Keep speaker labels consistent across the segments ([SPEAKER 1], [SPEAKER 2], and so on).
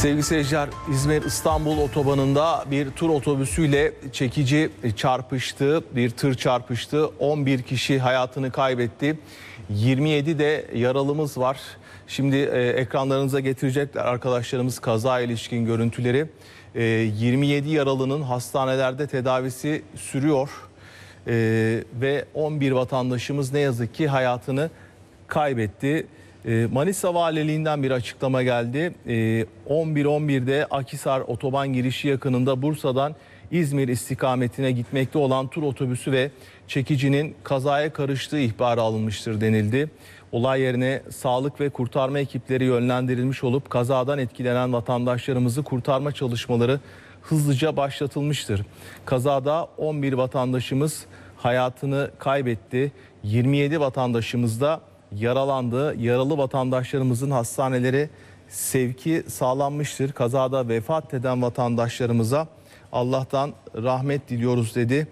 [SPEAKER 1] Sevgili seyirciler, İzmir-İstanbul otobanında bir tur otobüsüyle çekici çarpıştı. Bir tır çarpıştı. 11 kişi hayatını kaybetti. 27 de yaralımız var. Şimdi ekranlarınıza getirecekler arkadaşlarımız kaza ilişkin görüntüleri. 27 yaralının hastanelerde tedavisi sürüyor. Ve 11 vatandaşımız ne yazık ki hayatını kaybetti. Manisa Valiliğinden bir açıklama geldi. 11.11'de Akhisar otoban girişi yakınında Bursa'dan İzmir istikametine gitmekte olan tur otobüsü ve çekicinin kazaya karıştığı ihbarı alınmıştır denildi. Olay yerine sağlık ve kurtarma ekipleri yönlendirilmiş olup kazadan etkilenen vatandaşlarımızı kurtarma çalışmaları hızlıca başlatılmıştır. Kazada 11 vatandaşımız hayatını kaybetti. 27 vatandaşımız da yaralandı. Yaralı vatandaşlarımızın hastanelere sevki sağlanmıştır. Kazada vefat eden vatandaşlarımıza Allah'tan rahmet diliyoruz dedi.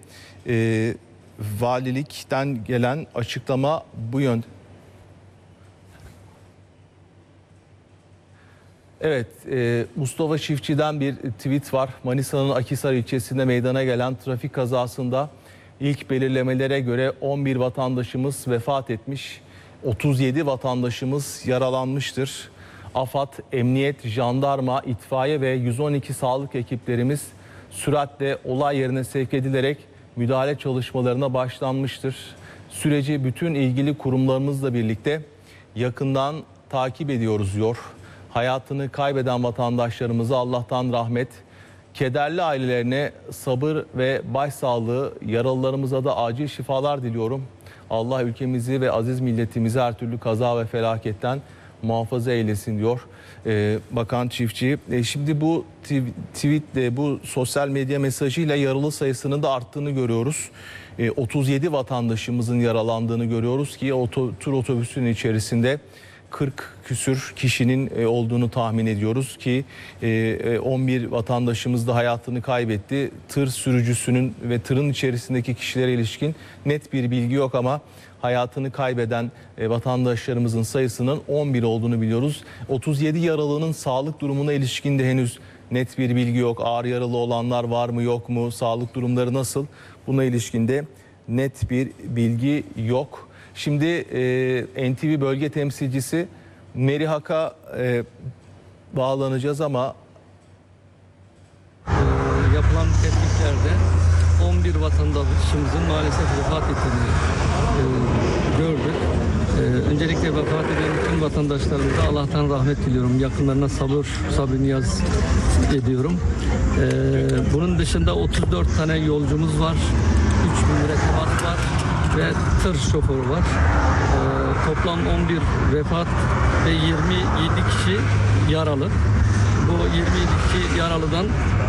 [SPEAKER 1] Valilikten gelen açıklama bu yönde. Evet, Mustafa Çiftçi'den bir tweet var. Manisa'nın Akhisar ilçesinde meydana gelen trafik kazasında ilk belirlemelere göre 11 vatandaşımız vefat etmiş. 37 vatandaşımız yaralanmıştır. AFAD, emniyet, jandarma, itfaiye ve 112 sağlık ekiplerimiz süratle olay yerine sevk edilerek müdahale çalışmalarına başlanmıştır. Süreci bütün ilgili kurumlarımızla birlikte yakından takip ediyoruz diyor. Hayatını kaybeden vatandaşlarımıza Allah'tan rahmet, kederli ailelerine sabır ve başsağlığı, yaralılarımıza da acil şifalar diliyorum. Allah ülkemizi ve aziz milletimizi her türlü kaza ve felaketten muhafaza eylesin diyor Bakan Çiftçi. Şimdi bu tweetle, bu sosyal medya mesajıyla yaralı sayısının da arttığını görüyoruz. 37 vatandaşımızın yaralandığını görüyoruz ki tur otobüsünün içerisinde 40 küsür kişinin olduğunu tahmin ediyoruz ki 11 vatandaşımız da hayatını kaybetti. Tır sürücüsünün ve tırın içerisindeki kişilere ilişkin net bir bilgi yok ama hayatını kaybeden vatandaşlarımızın sayısının 11 olduğunu biliyoruz. 37 yaralının sağlık durumuna ilişkin de henüz net bir bilgi yok. Ağır yaralı olanlar var mı yok mu? Sağlık durumları nasıl? Buna ilişkin de net bir bilgi yok. Şimdi NTV bölge temsilcisi Merihak'a bağlanacağız ama
[SPEAKER 2] yapılan tetkiklerde 11 vatandaşımızın maalesef vefat ettiğini gördük. Öncelikle vefat eden bütün vatandaşlarımıza Allah'tan rahmet diliyorum. Yakınlarına sabır niyaz ediyorum. Bunun dışında 34 tane yolcumuz var. 3 mürettebat var ve tır şoförü var. Toplam 11 vefat ve 27 kişi yaralı. Bu 22 yaralıdan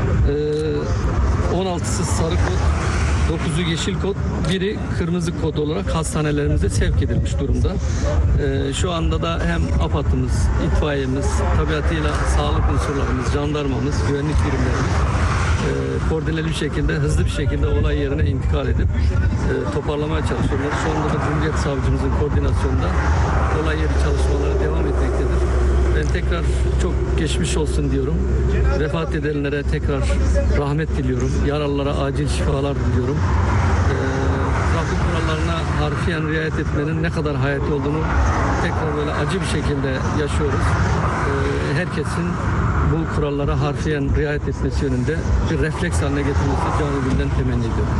[SPEAKER 2] 16'sı sarı kod, 9'u yeşil kod, biri kırmızı kod olarak hastanelerimize sevk edilmiş durumda. Şu anda da hem AFAD'ımız, itfaiyemiz, tabiatıyla sağlık unsurlarımız, jandarmamız, güvenlik birimlerimiz koordineli bir şekilde, hızlı bir şekilde olay yerine intikal edip toparlamaya çalışıyorlar. Şu anda da Cumhuriyet Savcımızın koordinasyonunda olay yeri çalışmaları devam etmektedir. Ben tekrar çok geçmiş olsun diyorum. Vefat edenlere tekrar rahmet diliyorum. Yaralılara acil şifalar diliyorum. Trafik kurallarına harfiyen riayet etmenin ne kadar hayati olduğunu tekrar böyle acı bir şekilde yaşıyoruz. Herkesin bu kurallara harfiyen riayet etmesi yönünde bir refleks haline getirmesi canı gönülden temenni ediyorum.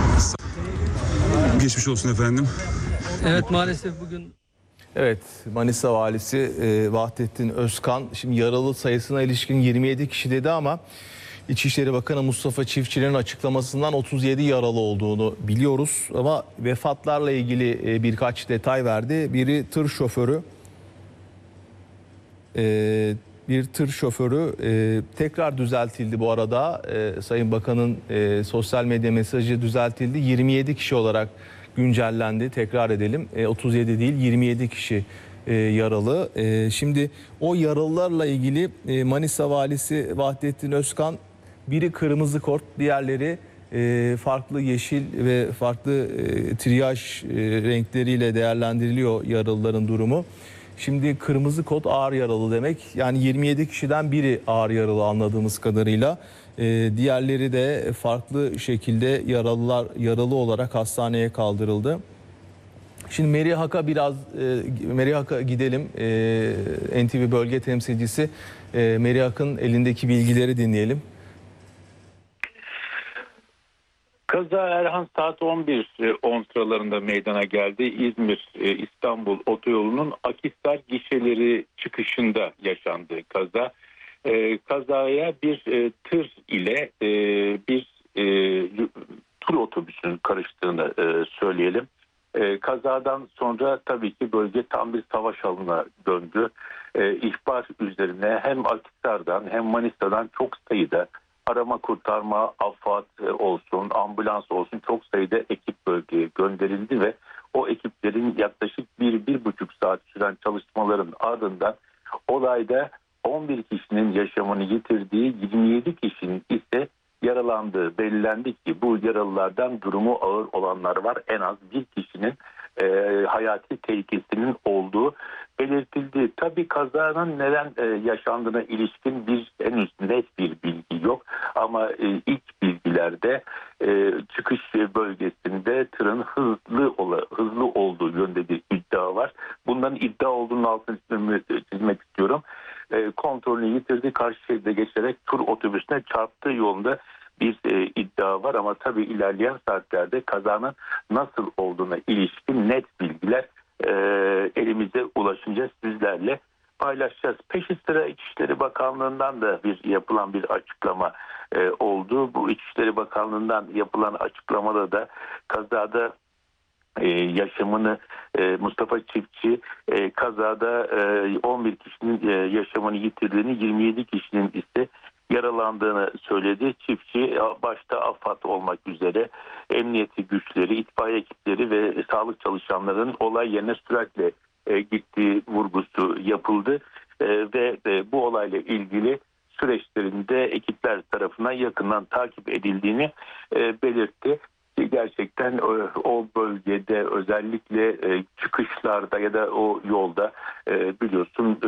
[SPEAKER 3] Geçmiş olsun efendim.
[SPEAKER 2] Evet, maalesef bugün...
[SPEAKER 1] Evet, Manisa Valisi Vahdettin Özkan şimdi yaralı sayısına ilişkin 27 kişi dedi ama İçişleri Bakanı Mustafa Çiftçi'nin açıklamasından 37 yaralı olduğunu biliyoruz. Ama vefatlarla ilgili birkaç detay verdi. Biri tır şoförü. Bir tır şoförü tekrar düzeltildi bu arada. Sayın Bakan'ın sosyal medya mesajı düzeltildi. 27 kişi olarak güncellendi. Tekrar edelim. 37 değil 27 kişi yaralı. Şimdi o yaralılarla ilgili Manisa Valisi Vahdettin Özkan, biri kırmızı kod, diğerleri farklı yeşil ve farklı triyaj renkleriyle değerlendiriliyor yaralıların durumu. Şimdi kırmızı kod ağır yaralı demek. Yani 27 kişiden biri ağır yaralı anladığımız kadarıyla. Diğerleri de farklı şekilde yaralı olarak hastaneye kaldırıldı. Şimdi Meri Hak'a gidelim. NTV bölge temsilcisi Meri Hak'ın elindeki bilgileri dinleyelim.
[SPEAKER 3] Kaza Erhan saat 11:10 sıralarında meydana geldi. İzmir-İstanbul otoyolunun Akhisar gişeleri çıkışında yaşandı kaza. Kazaya bir tır ile bir tur otobüsünün karıştığını söyleyelim. Kazadan sonra tabii ki bölge tam bir savaş alanına döndü. İhbar üzerine hem Akhisar'dan hem Manisa'dan çok sayıda arama kurtarma, AFAD olsun, ambulans olsun çok sayıda ekip bölgeye gönderildi ve o ekiplerin yaklaşık 1-1,5 saat süren çalışmaların ardından olayda 11 kişinin yaşamını yitirdiği, 27 kişinin ise yaralandığı belirlendi ki bu yaralılardan durumu ağır olanlar var. En az bir kişinin hayati tehlikesinin olduğu belirtildi. Tabii kazanın neden yaşandığına ilişkin henüz net bir bilgi yok. Ama ilk bilgilerde çıkış bölgesinde tırın hızlı olduğu yönde bir iddia var. Bunların iddia olduğunun altını çizmek istiyorum. Kontrolünü yitirdi, karşı şeride geçerek tur otobüsüne çarptığı yolunda bir iddia var ama tabii ilerleyen saatlerde kazanın nasıl olduğuna ilişkin net bilgiler elimize ulaşınca sizlerle paylaşacağız. Peşi sıra İçişleri Bakanlığı'ndan da yapılan bir açıklama oldu. Bu İçişleri Bakanlığı'ndan yapılan açıklamada da kazada yaşamını Mustafa Çiftçi kazada 11 kişinin yaşamını yitirdiğini, 27 kişinin ise yaralandığını söyledi. Çiftçi başta AFAD olmak üzere emniyeti güçleri, itfaiye ekipleri ve sağlık çalışanlarının olay yerine süratle gittiği vurgusu yapıldı ve bu olayla ilgili süreçlerinde ekipler tarafından yakından takip edildiğini belirtti. Gerçekten o bölgede özellikle çıkışlarda ya da o yolda biliyorsun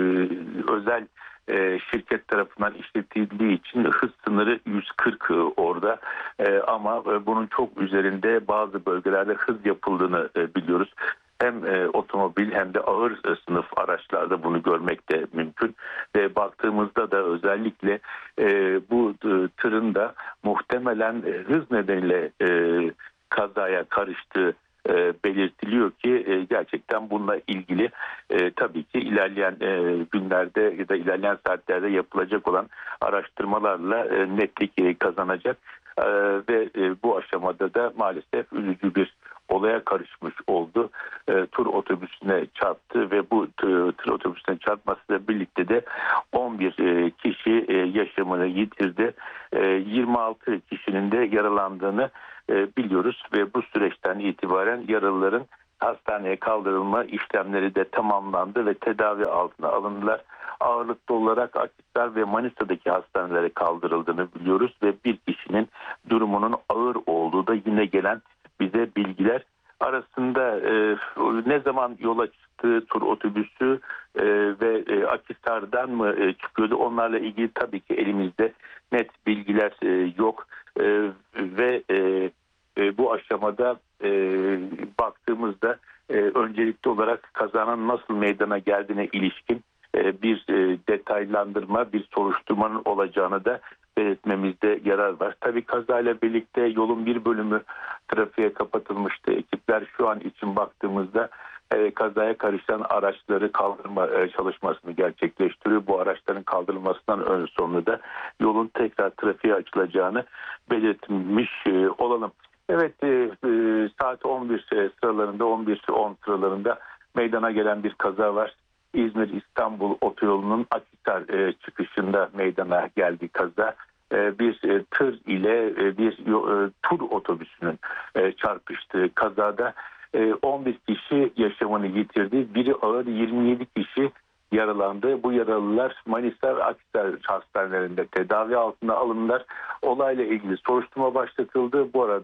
[SPEAKER 3] özel şirket tarafından işletildiği için hız sınırı 140 orada ama bunun çok üzerinde bazı bölgelerde hız yapıldığını biliyoruz. Hem otomobil hem de ağır sınıf araçlarda bunu görmek de mümkün. Ve baktığımızda da özellikle bu tırın da muhtemelen hız nedeniyle kazaya karıştığı belirtiliyor ki gerçekten bununla ilgili tabii ki ilerleyen günlerde ya da ilerleyen saatlerde yapılacak olan araştırmalarla netlik kazanacak ve bu aşamada da maalesef üzücü bir olaya karışmış oldu. Tur otobüsüne çarptı ve bu tur otobüsüne çarpmasıyla birlikte de 11 kişi yaşamını yitirdi. 26 kişinin de yaralandığını biliyoruz ve bu süreçten itibaren yaralıların hastaneye kaldırılma işlemleri de tamamlandı ve tedavi altına alındılar. Ağırlıklı olarak Akhisar ve Manisa'daki hastanelere kaldırıldığını biliyoruz ve bir kişinin durumunun ağır olduğu da yine gelen bize bilgiler arasında. Ne zaman yola çıktığı tur otobüsü ve Akhisar'dan mı çıkıyordu, onlarla ilgili tabii ki elimizde net bilgiler yok ve bu aşamada baktığımızda öncelikli olarak kazanın nasıl meydana geldiğine ilişkin bir detaylandırma, bir soruşturmanın olacağını da belirtmemizde yarar var. Tabii kazayla birlikte yolun bir bölümü trafiğe kapatılmıştı. Ekipler şu an için baktığımızda kazaya karışan araçları kaldırma çalışmasını gerçekleştiriyor. Bu araçların kaldırılmasından sonra da yolun tekrar trafiğe açılacağını belirtmiş olalım. Evet, saat 11 sıralarında, 11:10 sıralarında meydana gelen bir kaza var. İzmir-İstanbul otoyolunun Akhisar çıkışında meydana geldi kaza. Bir tır ile bir tur otobüsünün çarpıştığı kazada 11 kişi yaşamını yitirdi. Biri ağır, 27 kişi yaralandı. Bu yaralılar Manisa ve Akhisar hastanelerinde tedavi altına alındılar. Olayla ilgili soruşturma başlatıldı. Bu arada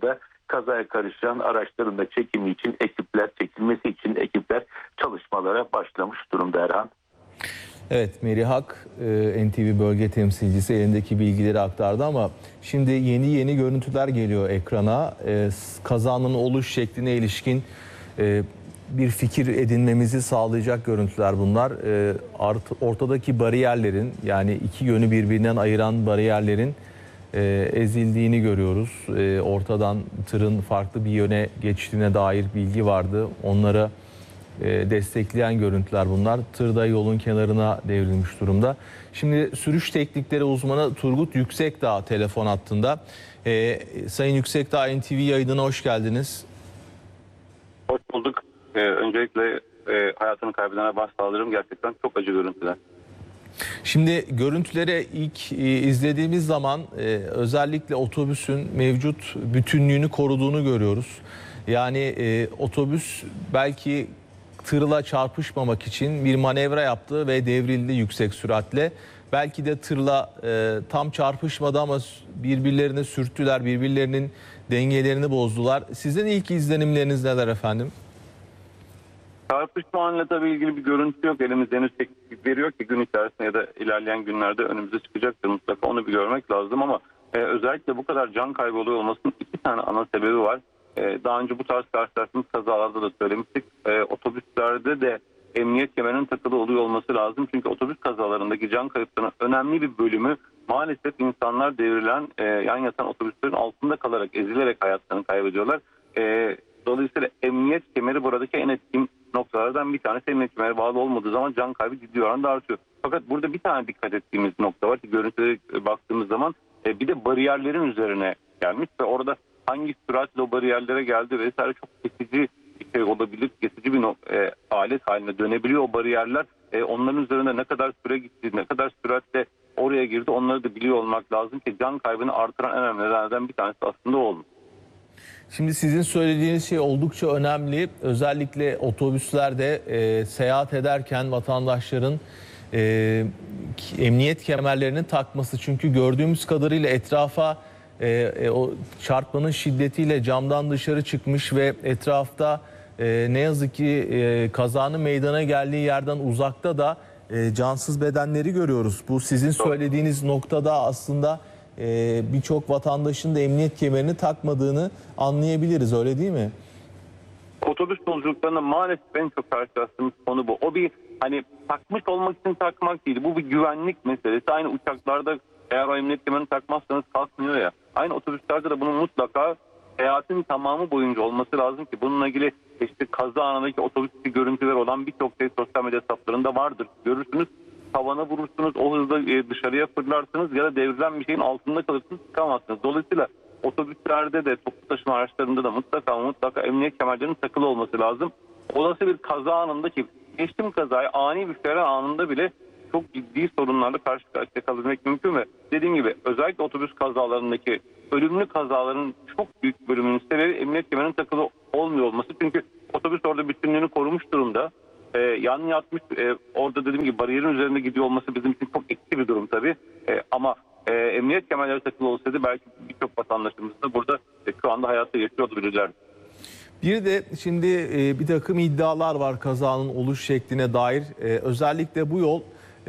[SPEAKER 3] kazaya karışan araçların da çekilmesi için ekipler çalışmalara başlamış durumda Erhan.
[SPEAKER 1] Evet, Meri Hak, NTV bölge temsilcisi elindeki bilgileri aktardı ama şimdi yeni görüntüler geliyor ekrana. Kazanın oluş şekline ilişkin bir fikir edinmemizi sağlayacak görüntüler bunlar. Ortadaki bariyerlerin, yani iki yönü birbirinden ayıran bariyerlerin ezildiğini görüyoruz. Ortadan tırın farklı bir yöne geçtiğine dair bilgi vardı. Onlara destekleyen görüntüler bunlar. Tır da yolun kenarına devrilmiş durumda. Şimdi sürüş teknikleri uzmanı Turgut Yüksekdağ telefon hattında. Sayın Yüksekdağ, NTV yayınına hoş geldiniz.
[SPEAKER 4] Hoş bulduk. Öncelikle hayatını kaybedene başsağlarım. Gerçekten çok acı görüntüler.
[SPEAKER 1] Şimdi görüntülere ilk izlediğimiz zaman özellikle otobüsün mevcut bütünlüğünü koruduğunu görüyoruz. Yani otobüs belki tırla çarpışmamak için bir manevra yaptı ve devrildi yüksek süratle. Belki de tırla tam çarpışmadı ama birbirlerine sürttüler, birbirlerinin dengelerini bozdular. Sizin ilk izlenimleriniz neler efendim?
[SPEAKER 4] Çarpışma anıyla tabii ilgili bir görüntü yok. Elimizde henüz teknik veriyor ki gün içerisinde ya da ilerleyen günlerde önümüze çıkacaktır mutlaka. Onu bir görmek lazım ama özellikle bu kadar can kaybı oluyor olmasının iki tane ana sebebi var. Daha önce bu tarz karşılaştığımız kazalarda da söylemiştik. Otobüslerde de emniyet kemerinin takılı oluyor olması lazım. Çünkü otobüs kazalarındaki can kayıplarının önemli bir bölümü maalesef insanlar devrilen, yan yatan otobüslerin altında kalarak, ezilerek hayatlarını kaybediyorlar. Dolayısıyla emniyet kemeri buradaki en etkin noktalardan bir tanesi. Emniyet kemeri bağlı olmadığı zaman can kaybı ciddi oranda artıyor. Fakat burada bir tane dikkat ettiğimiz nokta var ki görüntülere baktığımız zaman bir de bariyerlerin üzerine gelmiş ve orada hangi süratle o bariyerlere geldi vesaire çok kesici bir şey olabilir. Kesici bir alet haline dönebiliyor o bariyerler. Onların üzerinde ne kadar süre gitti, ne kadar süratle oraya girdi onları da biliyor olmak lazım ki can kaybını artıran en önemli nedenlerden bir tanesi aslında olmuş.
[SPEAKER 1] Şimdi sizin söylediğiniz şey oldukça önemli. Özellikle otobüslerde seyahat ederken vatandaşların emniyet kemerlerini takması. Çünkü gördüğümüz kadarıyla etrafa o çarpmanın şiddetiyle camdan dışarı çıkmış ve etrafta ne yazık ki kazanın meydana geldiği yerden uzakta da cansız bedenleri görüyoruz. Bu sizin söylediğiniz noktada aslında birçok vatandaşın da emniyet kemerini takmadığını anlayabiliriz, öyle değil mi?
[SPEAKER 4] Otobüs yolculuklarında maalesef en çok karşılaştığımız konu bu. O bir hani takmış olmak için takmak değil. Bu bir güvenlik meselesi. Aynı uçaklarda eğer o emniyet kemerini takmazsanız kalkmıyor ya. Aynı otobüslerde de bunun mutlaka seyahatin tamamı boyunca olması lazım ki bununla ilgili işte kaza anındaki otobüsteki görüntüler olan birçok şey sosyal medya hesaplarında vardır. Görürsünüz, tavana vurursunuz, o hızla dışarıya fırlarsınız ya da devrilen bir şeyin altında kalırsınız, çıkamazsınız. Dolayısıyla otobüslerde de toplu taşıma araçlarında da mutlaka emniyet kemerlerinin takılı olması lazım. Olası bir kaza anında ki geçtim kazayı ani bir fren anında bile çok ciddi sorunlarla karşı karşıya kalabilmek mümkün ve dediğim gibi özellikle otobüs kazalarındaki ölümlü kazaların çok büyük bölümünün sebebi emniyet kemerinin takılı olmuyor olması. Çünkü otobüs orada bütünlüğünü korumuş durumda. Yan yatmış, orada dediğim gibi bariyerin üzerinde gidiyor olması bizim için çok eksi bir durum tabii. Ama emniyet kemerleri takılı olsaydı belki birçok vatandaşımız da burada şu anda hayatta yaşıyor olabilirlerdi.
[SPEAKER 1] Bir de şimdi bir takım iddialar var kazanın oluş şekline dair. Özellikle bu yol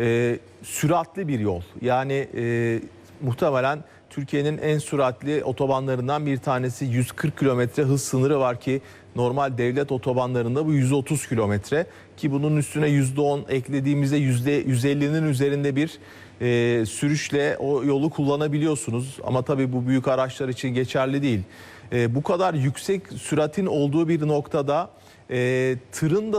[SPEAKER 1] süratli bir yol. Yani muhtemelen Türkiye'nin en süratli otobanlarından bir tanesi. 140 kilometre hız sınırı var ki normal devlet otobanlarında bu 130 kilometre. Ki bunun üstüne %10 eklediğimizde %150'nin üzerinde bir sürüşle o yolu kullanabiliyorsunuz. Ama tabii bu büyük araçlar için geçerli değil. Bu kadar yüksek süratin olduğu bir noktada tırın da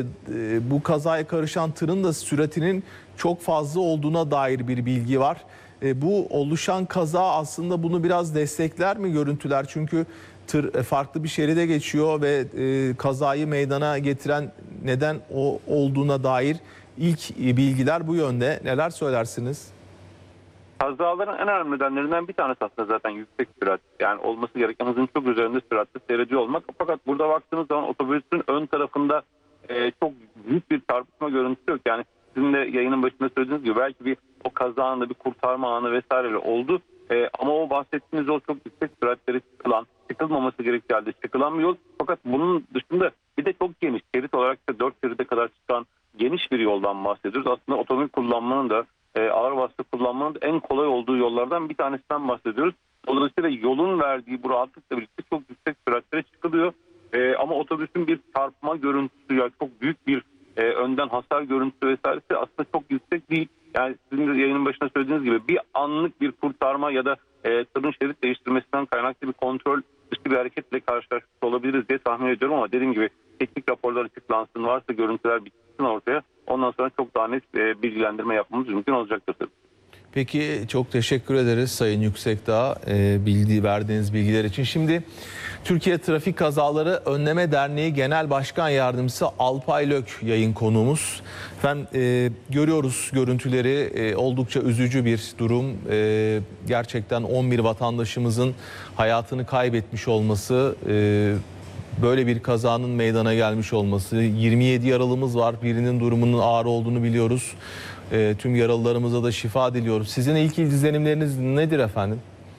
[SPEAKER 1] bu kazaya karışan tırın da süratinin çok fazla olduğuna dair bir bilgi var. Bu oluşan kaza aslında bunu biraz destekler mi görüntüler? Çünkü tır farklı bir şeride geçiyor ve kazayı meydana getiren neden o olduğuna dair ilk bilgiler bu yönde. Neler söylersiniz?
[SPEAKER 4] Kazaların en önemli nedenlerinden bir tanesi aslında zaten yüksek sürat. Yani olması gereken hızın çok üzerinde süratle seyrediyor olmak. Fakat burada baktığınız zaman otobüsün ön tarafında çok büyük bir çarpışma görüntüsü yok. Yani sizin de yayının başında söylediğiniz gibi belki bir o kaza anında bir kurtarma anı vesaire oldu. Ama o bahsettiğiniz yol çok yüksek süratleri çıkılmaması gerektiği halde çıkılan bir yol. Fakat bunun dışında bir de çok geniş, şerit olarak da 4 şeride kadar çıkan geniş bir yoldan bahsediyoruz. Aslında otomobil kullanmanın da ağır vasıta kullanmanın da en kolay olduğu yollardan bir tanesinden bahsediyoruz. Dolayısıyla yolun verdiği bu rahatlıkla birlikte çok yüksek süratlere çıkılıyor. Ama otobüsün bir çarpma görüntüsü, yani çok büyük bir önden hasar görüntüsü vesairesi aslında çok yüksek değil. Yani sizin de yayının başında söylediğiniz gibi bir anlık bir kurtarma ya da tırın şerit değiştirmesinden kaynaklı bir kontrol dışı bir hareketle karşılaşmış olabiliriz diye tahmin ediyorum, ama dediğim gibi teknik raporlar açıklansın, varsa görüntüler bitsin ortaya, ondan sonra çok daha net bilgilendirme yapmamız mümkün olacaktır tabii.
[SPEAKER 1] Peki, çok teşekkür ederiz Sayın Yüksekdağ verdiğiniz bilgiler için. Şimdi Türkiye Trafik Kazaları Önleme Derneği Genel Başkan Yardımcısı Alpay Lök yayın konuğumuz. Efendim, görüyoruz görüntüleri, oldukça üzücü bir durum. Gerçekten 11 vatandaşımızın hayatını kaybetmiş olması, böyle bir kazanın meydana gelmiş olması. 27 yaralımız var, birinin durumunun ağır olduğunu biliyoruz. Tüm yaralılarımıza da şifa diliyoruz. Sizin ilk izlenimleriniz nedir efendim?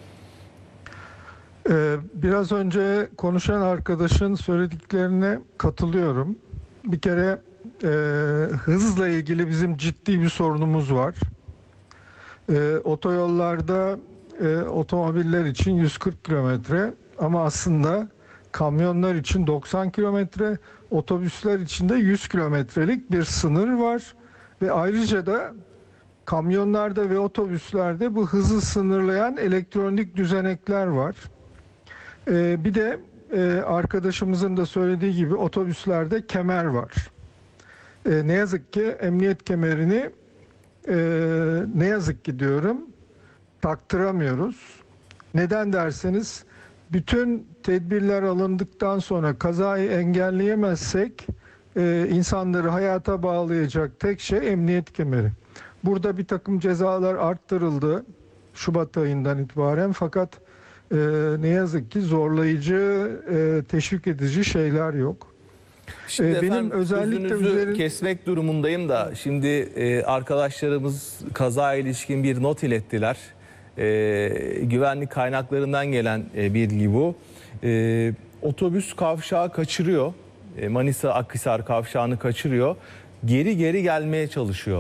[SPEAKER 5] Biraz önce konuşan arkadaşın söylediklerine katılıyorum. Bir kere hızla ilgili bizim ciddi bir sorunumuz var. Otoyollarda otomobiller için 140 kilometre, ama aslında kamyonlar için 90 kilometre, otobüsler için de 100 kilometrelik bir sınır var. Ve ayrıca da kamyonlarda ve otobüslerde bu hızı sınırlayan elektronik düzenekler var. Bir de arkadaşımızın da söylediği gibi otobüslerde kemer var. Ne yazık ki emniyet kemerini ne yazık ki diyorum taktıramıyoruz. Neden derseniz, bütün tedbirler alındıktan sonra kazayı engelleyemezsek insanları hayata bağlayacak tek şey emniyet kemeri. Burada bir takım cezalar arttırıldı Şubat ayından itibaren, fakat ne yazık ki zorlayıcı, teşvik edici şeyler yok.
[SPEAKER 1] Şimdi
[SPEAKER 5] Benim
[SPEAKER 1] efendim,
[SPEAKER 5] özellikle
[SPEAKER 1] kesmek durumundayım da şimdi arkadaşlarımız kazaya ilişkin bir not ilettiler. Güvenlik kaynaklarından gelen bilgi bu. Otobüs kavşağı kaçırıyor. Manisa Akhisar kavşağını kaçırıyor. Geri gelmeye çalışıyor.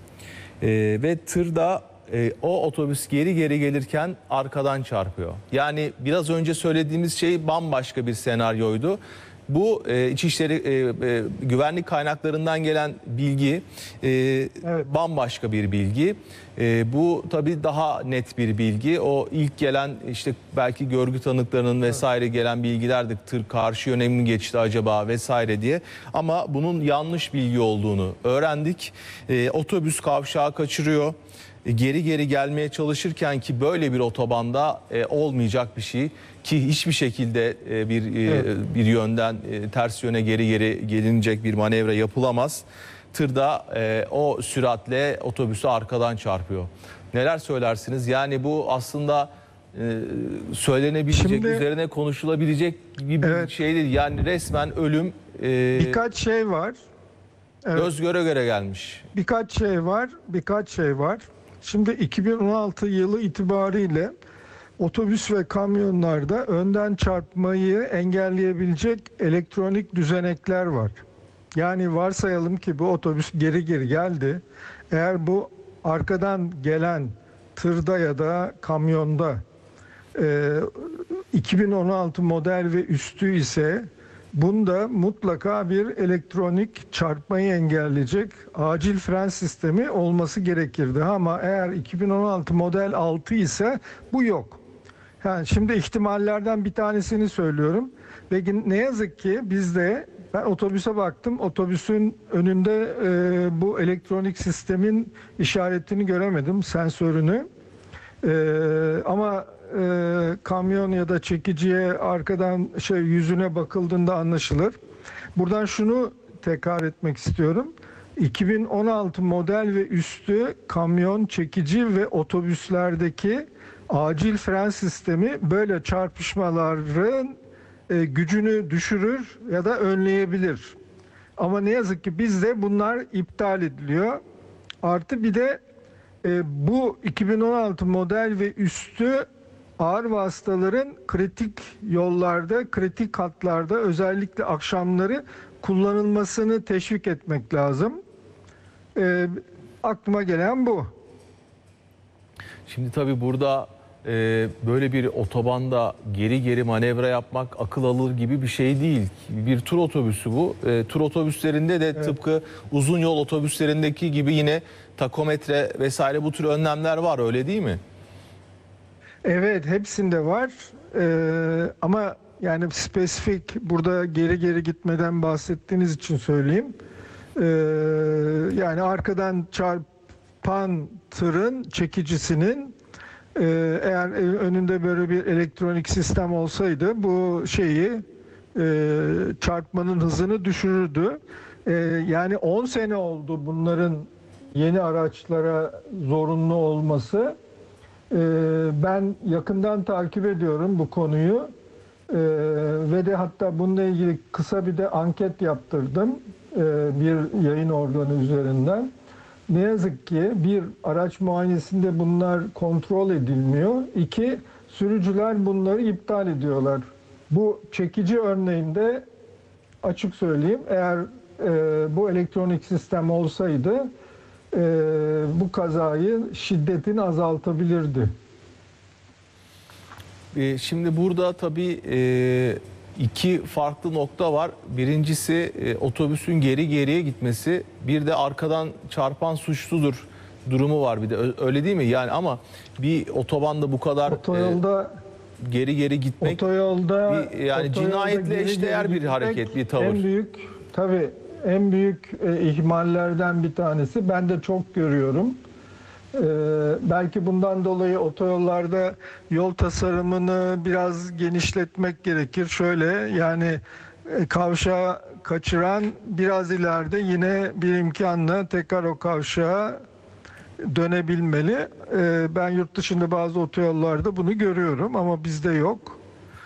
[SPEAKER 1] Ve tır da o otobüs geri gelirken arkadan çarpıyor. Yani biraz önce söylediğimiz şey bambaşka bir senaryoydu. Bu İçişleri güvenlik kaynaklarından gelen bilgi
[SPEAKER 5] Evet.
[SPEAKER 1] bambaşka bir bilgi. Bu tabii daha net bir bilgi. O ilk gelen işte belki görgü tanıklarının vesaire gelen bilgilerdi. Tır karşı yöne mi geçti acaba vesaire diye. Ama bunun yanlış bilgi olduğunu öğrendik. Otobüs kavşağı kaçırıyor. Geri gelmeye çalışırken, ki böyle bir otobanda olmayacak bir şey, ki hiçbir şekilde bir yönden ters yöne geri gelinecek bir manevra yapılamaz. Tırda o süratle otobüsü arkadan çarpıyor. Neler söylersiniz? Yani bu aslında söylenebilecek, üzerine konuşulabilecek bir şey değil. Yani resmen ölüm
[SPEAKER 5] birkaç şey var. Evet.
[SPEAKER 1] Göz göre gelmiş.
[SPEAKER 5] Birkaç şey var. Şimdi 2016 yılı itibariyle otobüs ve kamyonlarda önden çarpmayı engelleyebilecek elektronik düzenekler var. Yani varsayalım ki bu otobüs geri geldi. Eğer bu arkadan gelen tırda ya da kamyonda 2016 model ve üstü ise bunda mutlaka bir elektronik çarpmayı engelleyecek acil fren sistemi olması gerekirdi. Ama eğer 2016 model 6 ise bu yok. Yani şimdi ihtimallerden bir tanesini söylüyorum. Ve ne yazık ki bizde, ben otobüse baktım, otobüsün önünde bu elektronik sistemin işaretini göremedim, sensörünü. Ama kamyon ya da çekiciye arkadan yüzüne bakıldığında anlaşılır. Buradan şunu tekrar etmek istiyorum. 2016 model ve üstü kamyon, çekici ve otobüslerdeki acil fren sistemi böyle çarpışmaların gücünü düşürür ya da önleyebilir. Ama ne yazık ki bizde bunlar iptal ediliyor. Artı bir de Bu 2016 model ve üstü ağır vasıtaların kritik yollarda, kritik hatlarda özellikle akşamları kullanılmasını teşvik etmek lazım. Aklıma gelen bu.
[SPEAKER 1] Şimdi tabii burada böyle bir otobanda geri geri manevra yapmak akıl alır gibi bir şey değil. Bir tur otobüsü bu. Tur otobüslerinde de tıpkı uzun yol otobüslerindeki gibi yine takometre vesaire bu tür önlemler var, öyle değil mi?
[SPEAKER 5] Evet, hepsinde var. Ama yani spesifik burada geri geri gitmeden bahsettiğiniz için söyleyeyim. Yani arkadan çarpan tırın çekicisinin eğer önünde böyle bir elektronik sistem olsaydı bu şeyi çarpmanın hızını düşürürdü. Yani 10 sene oldu bunların yeni araçlara zorunlu olması. Ben yakından takip ediyorum bu konuyu ve de hatta bununla ilgili kısa bir de anket yaptırdım bir yayın organı üzerinden. Ne yazık ki bir, araç muayenesinde bunlar kontrol edilmiyor. İki, sürücüler bunları iptal ediyorlar. Bu çekici örneğinde açık söyleyeyim, eğer bu elektronik sistem olsaydı bu kazayı şiddetini azaltabilirdi.
[SPEAKER 1] Şimdi burada tabii iki farklı nokta var. Birincisi otobüsün geri geriye gitmesi. Bir de arkadan çarpan suçludur durumu var bir de. Öyle değil mi? Yani ama bir otobanda bu kadar geri geri gitmek yani cinayetle eşdeğer bir hareket, bir tavır.
[SPEAKER 5] En büyük ihmallerden bir tanesi. Ben de çok görüyorum. Belki bundan dolayı otoyollarda yol tasarımını biraz genişletmek gerekir. Şöyle yani kavşağı kaçıran biraz ileride yine bir imkanla tekrar o kavşağa dönebilmeli. Ben yurt dışında bazı otoyollarda bunu görüyorum ama bizde yok.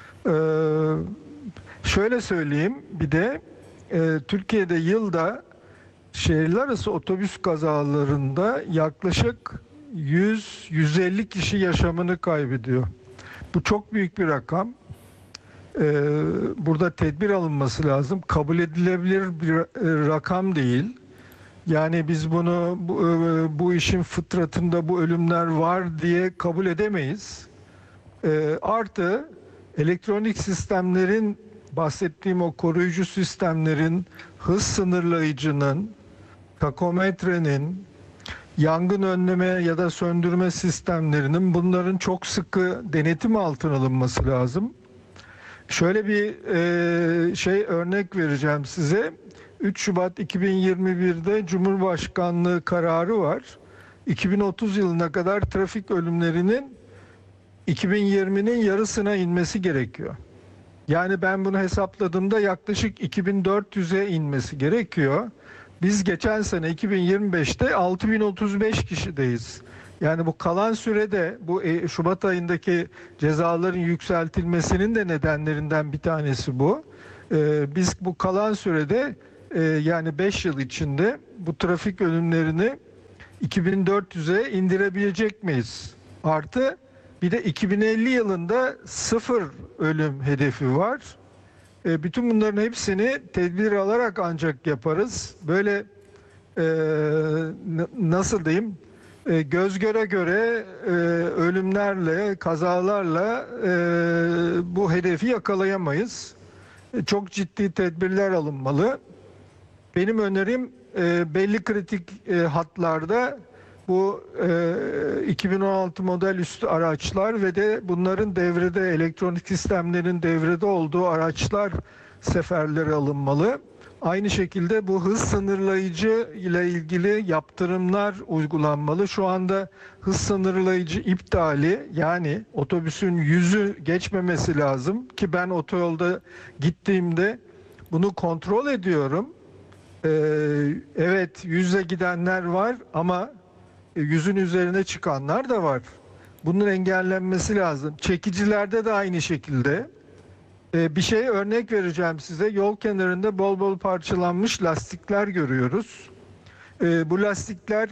[SPEAKER 5] Şöyle söyleyeyim, bir de Türkiye'de yılda şehirler arası otobüs kazalarında yaklaşık 100-150 kişi yaşamını kaybediyor. Bu çok büyük bir rakam. Burada tedbir alınması lazım. Kabul edilebilir bir rakam değil. Yani biz bunu bu işin fıtratında bu ölümler var diye kabul edemeyiz. Artı elektronik sistemlerin, bahsettiğim o koruyucu sistemlerin, hız sınırlayıcının, takometrenin, yangın önleme ya da söndürme sistemlerinin, bunların çok sıkı denetim altına alınması lazım. Şöyle bir örnek vereceğim size. 3 Şubat 2021'de Cumhurbaşkanlığı kararı var. 2030 yılına kadar trafik ölümlerinin 2020'nin yarısına inmesi gerekiyor. Yani ben bunu hesapladığımda yaklaşık 2400'e inmesi gerekiyor. Biz geçen sene 2025'te 6035 kişideyiz. Yani bu kalan sürede bu Şubat ayındaki cezaların yükseltilmesinin de nedenlerinden bir tanesi bu. Biz bu kalan sürede yani 5 yıl içinde bu trafik ölümlerini 2400'e indirebilecek miyiz? Artı bir de 2050 yılında 0 ölüm hedefi var. Bütün bunların hepsini tedbir alarak ancak yaparız. Böyle nasıl diyeyim, göz göre göre ölümlerle, kazalarla bu hedefi yakalayamayız. Çok ciddi tedbirler alınmalı. Benim önerim belli kritik hatlarda bu 2016 model üstü araçlar ve de bunların devrede, elektronik sistemlerin devrede olduğu araçlar seferleri alınmalı. Aynı şekilde bu hız sınırlayıcı ile ilgili yaptırımlar uygulanmalı. Şu anda hız sınırlayıcı iptali, yani otobüsün 100'ü geçmemesi lazım ki ben otoyolda gittiğimde bunu kontrol ediyorum. Evet, 100'e gidenler var ama 100'ün üzerine çıkanlar da var. Bunun engellenmesi lazım. Çekicilerde de aynı şekilde. Bir örnek vereceğim size. Yol kenarında bol bol parçalanmış lastikler görüyoruz. Bu lastikler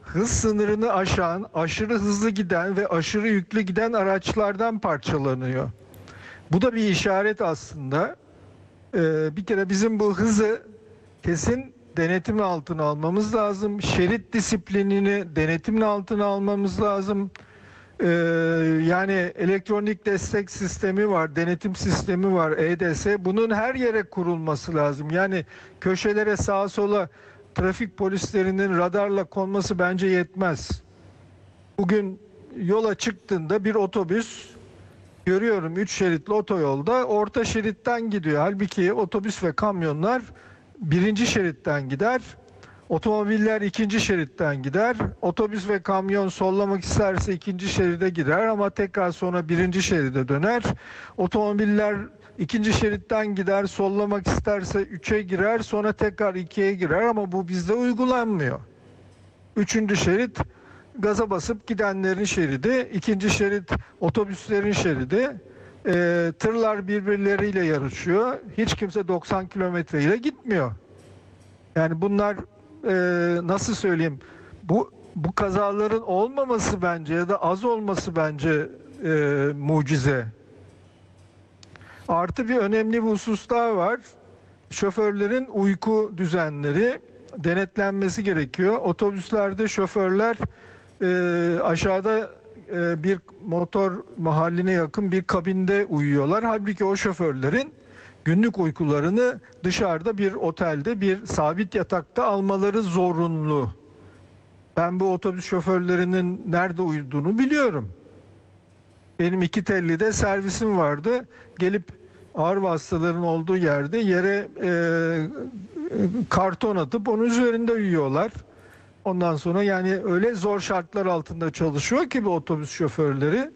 [SPEAKER 5] hız sınırını aşan, aşırı hızlı giden ve aşırı yüklü giden araçlardan parçalanıyor. Bu da bir işaret aslında. Bir kere bizim bu hızı kesin denetim altına almamız lazım. Şerit disiplinini denetimle altına almamız lazım. Yani elektronik destek sistemi var, denetim sistemi var, EDS. Bunun her yere kurulması lazım. Yani köşelere, sağa sola trafik polislerinin radarla konması bence yetmez. Bugün yola çıktığında bir otobüs görüyorum 3 şeritli otoyolda orta şeritten gidiyor. Halbuki otobüs ve kamyonlar birinci şeritten gider. Otomobiller ikinci şeritten gider. Otobüs ve kamyon sollamak isterse ikinci şeride girer ama tekrar sonra birinci şeride döner. Otomobiller ikinci şeritten gider, sollamak isterse 3'e girer, sonra tekrar 2'ye girer ama bu bizde uygulanmıyor. Üçüncü şerit gaza basıp gidenlerin şeridi, ikinci şerit otobüslerin şeridi. Tırlar birbirleriyle yarışıyor. Hiç kimse 90 kilometre ile gitmiyor. Yani bunlar nasıl söyleyeyim? Bu kazaların olmaması bence ya da az olması bence mucize. Artı bir önemli bir husus daha var. Şoförlerin uyku düzenleri denetlenmesi gerekiyor. Otobüslerde şoförler aşağıda bir motor mahalline yakın bir kabinde uyuyorlar. Halbuki o şoförlerin günlük uykularını dışarıda bir otelde bir sabit yatakta almaları zorunlu. Ben bu otobüs şoförlerinin nerede uyuduğunu biliyorum. Benim 2 Telli'de servisim vardı. Gelip ağır hastaların olduğu yerde yere karton atıp onun üzerinde uyuyorlar. Ondan sonra yani öyle zor şartlar altında çalışıyor ki bu otobüs şoförleri.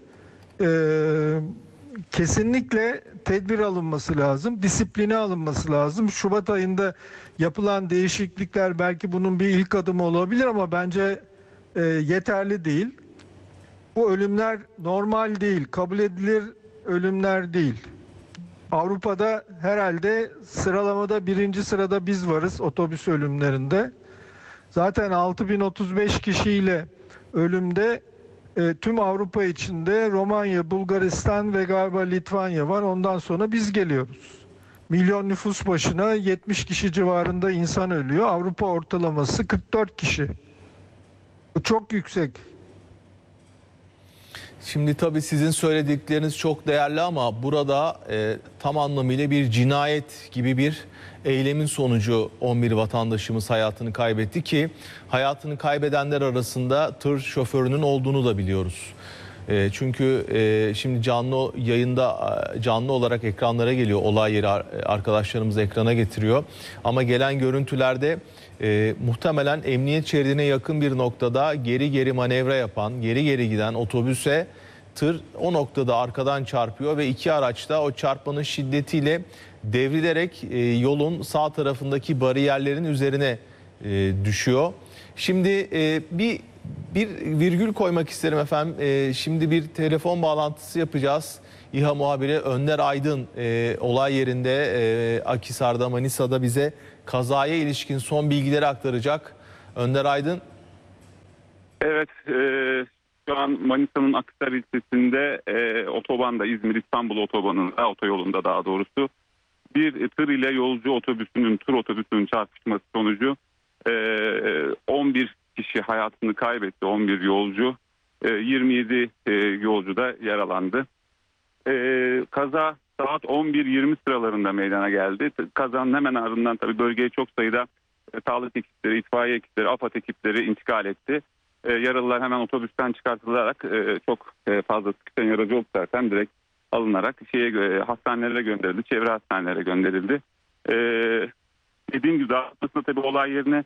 [SPEAKER 5] Kesinlikle tedbir alınması lazım, disipline alınması lazım. Şubat ayında yapılan değişiklikler belki bunun bir ilk adımı olabilir ama bence yeterli değil. Bu ölümler normal değil, kabul edilir ölümler değil. Avrupa'da herhalde sıralamada birinci sırada biz varız otobüs ölümlerinde. Zaten 6035 kişiyle ölümde tüm Avrupa içinde Romanya, Bulgaristan ve galiba Litvanya var. Ondan sonra biz geliyoruz. Milyon nüfus başına 70 kişi civarında insan ölüyor. Avrupa ortalaması 44 kişi. Bu çok yüksek.
[SPEAKER 1] Şimdi tabii sizin söyledikleriniz çok değerli ama burada tam anlamıyla bir cinayet gibi bir eylemin sonucu 11 vatandaşımız hayatını kaybetti ki hayatını kaybedenler arasında tır şoförünün olduğunu da biliyoruz. Çünkü şimdi canlı yayında canlı olarak ekranlara geliyor, olay yeri arkadaşlarımız ekrana getiriyor. Ama gelen görüntülerde muhtemelen emniyet şeridine yakın bir noktada geri manevra yapan, geri giden otobüse tır o noktada arkadan çarpıyor ve iki araç da o çarpmanın şiddetiyle devrilerek yolun sağ tarafındaki bariyerlerin üzerine düşüyor. Şimdi bir virgül koymak isterim efendim. Şimdi bir telefon bağlantısı yapacağız. İHA muhabiri Önder Aydın olay yerinde Akhisar'da, Manisa'da bize kazaya ilişkin son bilgileri aktaracak. Önder Aydın.
[SPEAKER 6] Evet, şu an Manisa'nın Akhisar ilçesinde otobanda, İzmir-İstanbul otobanında, otoyolunda daha doğrusu bir tır ile yolcu tur otobüsünün çarpışması sonucu 11 kişi hayatını kaybetti, 11 yolcu, 27 yolcu da yaralandı. Kaza saat 11:20 sıralarında meydana geldi. Kazanın hemen ardından tabii bölgeye çok sayıda sağlık ekipleri, itfaiye ekipleri, AFAD ekipleri intikal etti. Yaralılar hemen otobüsten çıkartılarak çok fazla sıkışan yaracı yok zaten direkt alınarak hastanelere gönderildi, çevre hastanelere gönderildi. Dediğim gibi daha sonrasında tabii olay yerine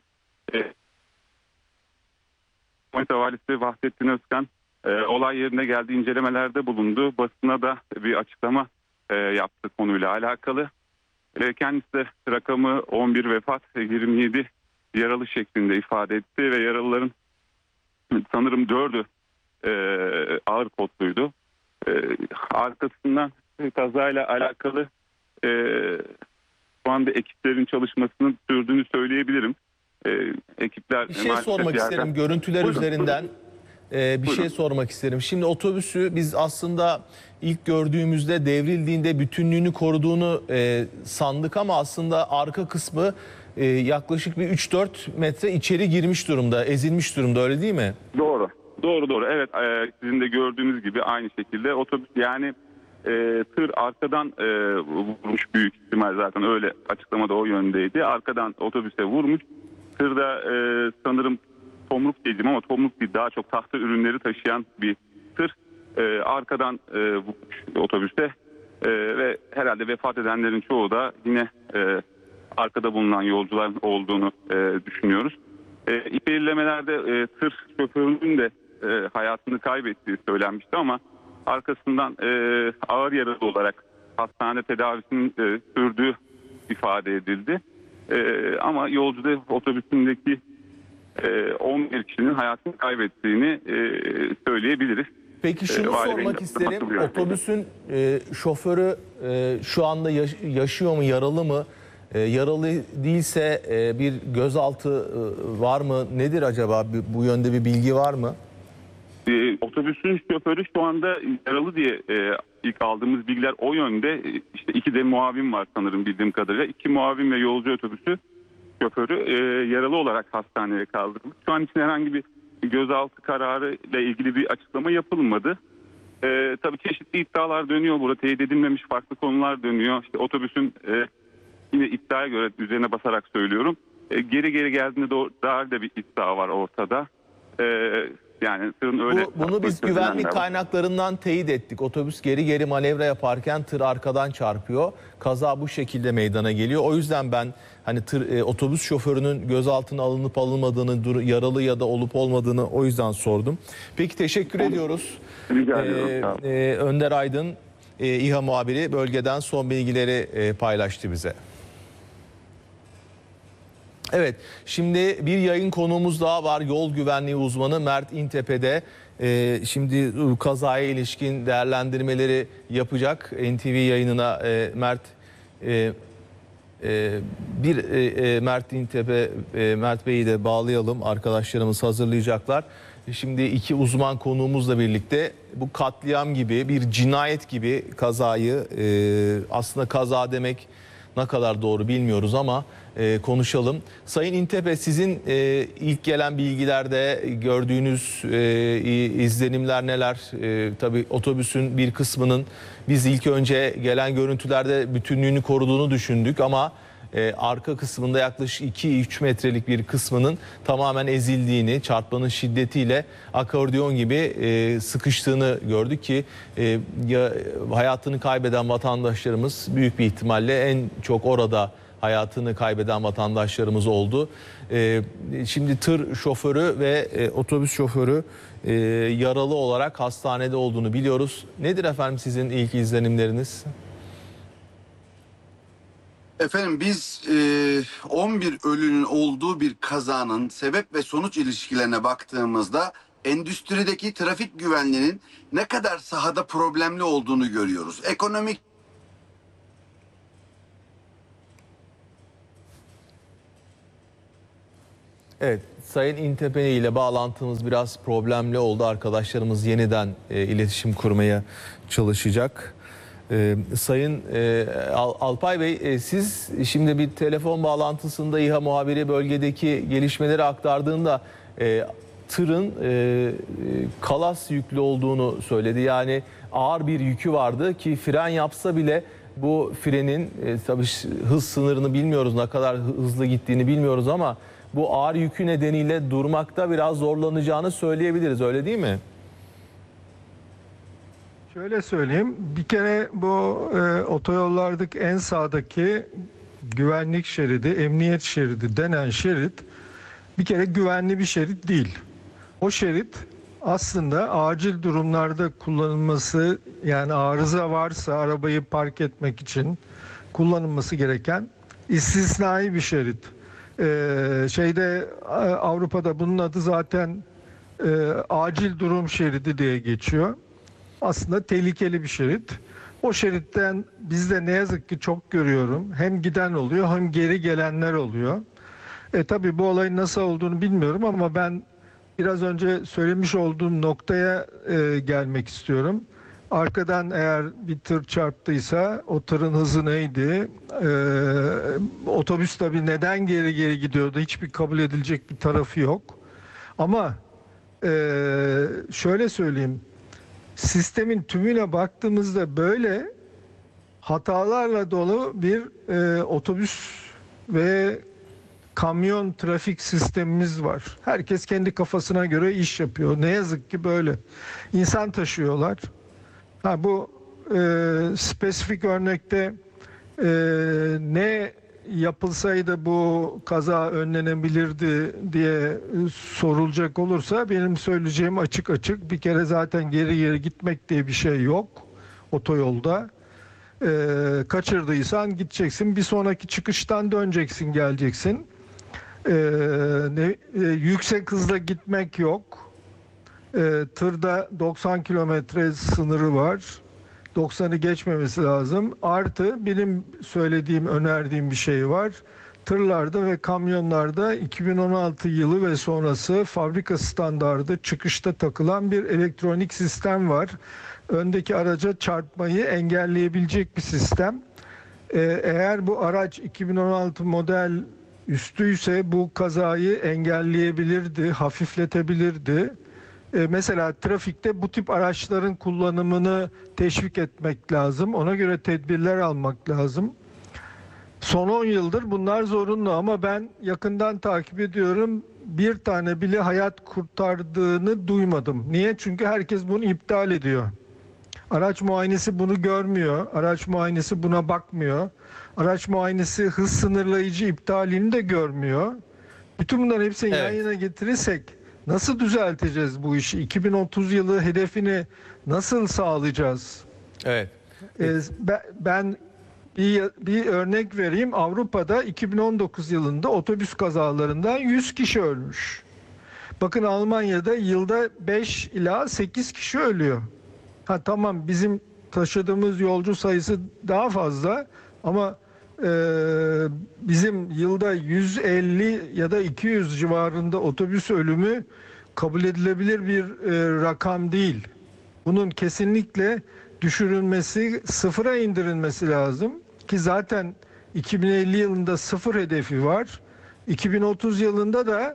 [SPEAKER 6] Manisa Valisi Vahdettin Özkan olay yerine geldi, incelemelerde bulundu. Basına da bir açıklama yaptı konuyla alakalı. Kendisi de rakamı 11 vefat, 27 yaralı şeklinde ifade etti ve yaralıların sanırım 4'ü ağır kodluydu. Arkasından kazayla alakalı şu anda ekiplerin çalışmasının sürdüğünü söyleyebilirim. ekipler
[SPEAKER 1] Bir şey
[SPEAKER 6] maalesef
[SPEAKER 1] sormak
[SPEAKER 6] yerden-
[SPEAKER 1] isterim görüntüler
[SPEAKER 6] Buyurun,
[SPEAKER 1] üzerinden. Bir
[SPEAKER 6] Buyurun.
[SPEAKER 1] şey sormak isterim. Şimdi otobüsü biz aslında ilk gördüğümüzde devrildiğinde bütünlüğünü koruduğunu sandık ama aslında arka kısmı yaklaşık bir 3-4 metre içeri girmiş durumda, ezilmiş durumda, öyle değil mi?
[SPEAKER 6] Doğru. Doğru. Evet, sizin de gördüğünüz gibi aynı şekilde otobüs, yani tır arkadan vurmuş, büyük ihtimal zaten öyle açıklamada o yöndeydi. Arkadan otobüse vurmuş. Tırda sanırım tomruk diyeceğim ama tomruk değil, daha çok tahta ürünleri taşıyan bir tır. Arkadan vurmuş otobüste ve herhalde vefat edenlerin çoğu da yine arkada bulunan yolcular olduğunu düşünüyoruz. İlk belirlemelerde tır şoförünün de hayatını kaybettiği söylenmişti ama arkasından ağır yaralı olarak hastane tedavisinin sürdüğü ifade edildi. Ama yolcuda otobüsündeki 11 kişinin hayatını kaybettiğini söyleyebiliriz.
[SPEAKER 1] Peki şunu
[SPEAKER 6] Vali Bey'in
[SPEAKER 1] sormak isterim.
[SPEAKER 6] açıklaması bu yönde.
[SPEAKER 1] Otobüsün şoförü şu anda yaşıyor mu, yaralı mı? Yaralı değilse bir gözaltı var mı? Nedir acaba? Bu yönde bir bilgi var mı?
[SPEAKER 6] Otobüsün şoförü şu anda yaralı diye ilk aldığımız bilgiler o yönde. İşte 2 de muavin var sanırım bildiğim kadarıyla. 2 muavin ve yolcu otobüsü şoförü yaralı olarak hastaneye kaldırıldı. Şu an için herhangi bir gözaltı kararı ile ilgili bir açıklama yapılmadı. Tabii çeşitli iddialar dönüyor burada. Teyit edilmemiş farklı konular dönüyor. İşte otobüsün yine iddiaya göre, üzerine basarak söylüyorum, geri geldiğinde dair de bir iddia var ortada. Yani tırın öyle...
[SPEAKER 1] Bunu biz güvenlik kaynaklarından teyit ettik. Otobüs geri manevra yaparken tır arkadan çarpıyor. Kaza bu şekilde meydana geliyor. O yüzden ben hani otobüs şoförünün gözaltına alınıp alınmadığını, yaralı ya da olup olmadığını o yüzden sordum. Peki, teşekkür ediyoruz.
[SPEAKER 6] Rica ediyorum. Sağ olun.
[SPEAKER 1] Önder Aydın, İHA muhabiri, bölgeden son bilgileri paylaştı bize. Evet, şimdi bir yayın konuğumuz daha var. Yol güvenliği uzmanı Mert İntepe'de. Şimdi kazaya ilişkin değerlendirmeleri yapacak NTV yayınına Mert Mert İntepe, Mert Bey'i de bağlayalım. Arkadaşlarımız hazırlayacaklar. Şimdi iki uzman konuğumuzla birlikte bu katliam gibi, bir cinayet gibi kazayı, aslında kaza demek ne kadar doğru bilmiyoruz ama konuşalım. Sayın İntepe, sizin ilk gelen bilgilerde gördüğünüz izlenimler neler? Tabii otobüsün bir kısmının biz ilk önce gelen görüntülerde bütünlüğünü koruduğunu düşündük ama arka kısmında yaklaşık 2-3 metrelik bir kısmının tamamen ezildiğini, çarpmanın şiddetiyle akordeon gibi sıkıştığını gördük ki hayatını kaybeden vatandaşlarımız büyük bir ihtimalle en çok orada hayatını kaybeden vatandaşlarımız oldu. Şimdi tır şoförü ve otobüs şoförü yaralı olarak hastanede olduğunu biliyoruz. Nedir efendim sizin ilk izlenimleriniz?
[SPEAKER 7] Efendim biz 11 ölünün olduğu bir kazanın sebep ve sonuç ilişkilerine baktığımızda endüstrideki trafik güvenliğinin ne kadar sahada problemli olduğunu görüyoruz. Ekonomik
[SPEAKER 1] Evet, Sayın İntepe ile bağlantımız biraz problemli oldu. Arkadaşlarımız yeniden iletişim kurmaya çalışacak. Sayın Alpay Bey, siz şimdi bir telefon bağlantısında İHA muhabiri bölgedeki gelişmeleri aktardığında tırın kalas yüklü olduğunu söyledi. Yani ağır bir yükü vardı ki fren yapsa bile bu frenin tabii hız sınırını bilmiyoruz, ne kadar hızlı gittiğini bilmiyoruz ama bu ağır yükü nedeniyle durmakta biraz zorlanacağını söyleyebiliriz, öyle değil mi?
[SPEAKER 5] Şöyle söyleyeyim, bir kere bu otoyollardaki en sağdaki güvenlik şeridi, emniyet şeridi denen şerit bir kere güvenli bir şerit değil. O şerit aslında acil durumlarda kullanılması, yani arıza varsa arabayı park etmek için kullanılması gereken istisnai bir şerit. Avrupa'da bunun adı zaten acil durum şeridi diye geçiyor. Aslında tehlikeli bir şerit. O şeritten bizde ne yazık ki çok görüyorum. Hem giden oluyor hem geri gelenler oluyor. Tabii bu olayın nasıl olduğunu bilmiyorum ama ben biraz önce söylemiş olduğum noktaya gelmek istiyorum. Arkadan eğer bir tır çarptıysa o tırın hızı neydi? Otobüs tabii neden geri geri gidiyordu? Hiçbir kabul edilecek bir tarafı yok. Ama şöyle söyleyeyim. Sistemin tümüne baktığımızda böyle hatalarla dolu bir otobüs ve kamyon trafik sistemimiz var. Herkes kendi kafasına göre iş yapıyor. Ne yazık ki böyle. İnsan taşıyorlar. Bu spesifik örnekte ne yapılsaydı bu kaza önlenebilirdi diye sorulacak olursa benim söyleyeceğim açık açık. Bir kere zaten geri geri gitmek diye bir şey yok otoyolda. Kaçırdıysan gideceksin. Bir sonraki çıkıştan döneceksin, geleceksin. Yüksek hızla gitmek yok. Tırda 90 kilometre sınırı var. 90'ı geçmemesi lazım. Artı benim söylediğim, önerdiğim bir şey var. Tırlarda ve kamyonlarda 2016 yılı ve sonrası fabrika standardı çıkışta takılan bir elektronik sistem var. Öndeki araca çarpmayı engelleyebilecek bir sistem. Eğer bu araç 2016 model üstüyse bu kazayı engelleyebilirdi, hafifletebilirdi. Mesela trafikte bu tip araçların kullanımını teşvik etmek lazım. Ona göre tedbirler almak lazım. Son 10 yıldır bunlar zorunlu ama ben yakından takip ediyorum. Bir tane bile hayat kurtardığını duymadım. Niye? Çünkü herkes bunu iptal ediyor. Araç muayenesi bunu görmüyor. Araç muayenesi buna bakmıyor. Araç muayenesi hız sınırlayıcı iptalini de görmüyor. Bütün bunların hepsini yan yana getirirsek nasıl düzelteceğiz bu işi? 2030 yılı hedefini nasıl sağlayacağız?
[SPEAKER 1] Evet.
[SPEAKER 5] Ben bir örnek vereyim. Avrupa'da 2019 yılında otobüs kazalarından 100 kişi ölmüş. Bakın Almanya'da yılda 5 ila 8 kişi ölüyor. Tamam, bizim taşıdığımız yolcu sayısı daha fazla ama bizim yılda 150 ya da 200 civarında otobüs ölümü kabul edilebilir bir rakam değil. Bunun kesinlikle düşürülmesi, sıfıra indirilmesi lazım ki zaten 2050 yılında sıfır hedefi var. 2030 yılında da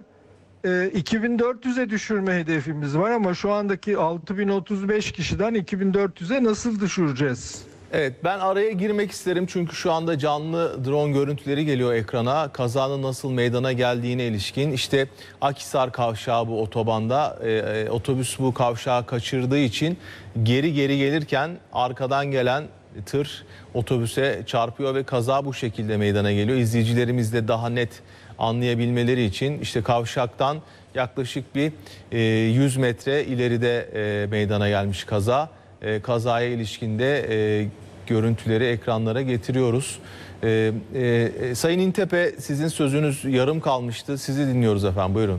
[SPEAKER 5] 2400'e düşürme hedefimiz var ama şu andaki 6035 kişiden 2400'e nasıl düşüreceğiz?
[SPEAKER 1] Evet, ben araya girmek isterim çünkü şu anda canlı drone görüntüleri geliyor ekrana. Kazanın nasıl meydana geldiğine ilişkin. İşte Akhisar kavşağı bu otobanda. Otobüs bu kavşağı kaçırdığı için geri gelirken arkadan gelen tır otobüse çarpıyor ve kaza bu şekilde meydana geliyor. İzleyicilerimiz de daha net anlayabilmeleri için işte kavşaktan yaklaşık bir 100 metre ileride meydana gelmiş kaza. Kazaya ilişkinde görüntüleri ekranlara getiriyoruz. Sayın İntepe, sizin sözünüz yarım kalmıştı. Sizi dinliyoruz efendim, buyurun.